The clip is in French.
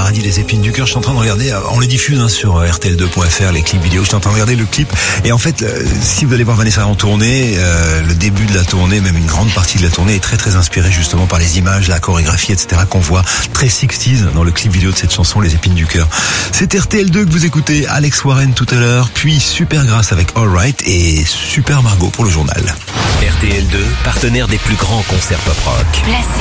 Paradis, les épines du cœur. Je suis en train de regarder, on les diffuse sur rtl2.fr, les clips vidéo. Je suis en train de regarder le clip. Et en fait, si vous allez voir Vanessa en tournée, le début de la tournée, même une grande partie de la tournée est très très inspirée justement par les images, la chorégraphie, etc. qu'on voit très 60s dans le clip vidéo de cette chanson, les épines du cœur. C'est RTL2 que vous écoutez, Alex Warren tout à l'heure, puis Super Grâce avec All Right et Super Margot pour le journal. RTL2, partenaire des plus grands concerts pop rock. Classique.